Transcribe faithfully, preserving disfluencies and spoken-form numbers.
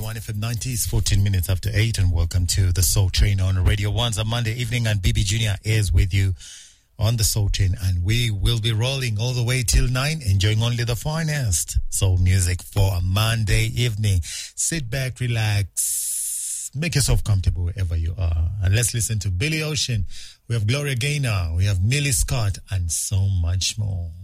one F M nineties, fourteen minutes after eight, and welcome to the Soul Train on Radio One's a Monday evening, and B B Junior is with you on the Soul Train, and we will be rolling all the way till nine, enjoying only the finest soul music for a Monday evening. Sit back, relax, make yourself comfortable wherever you are, and let's listen to Billy Ocean. We have Gloria Gaynor, we have Millie Scott, and so much more.